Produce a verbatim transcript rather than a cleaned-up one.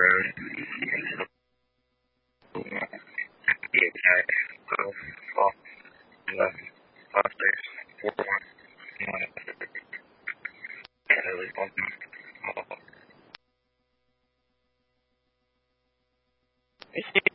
road. Yeah, go off the five six four one one. Yeah,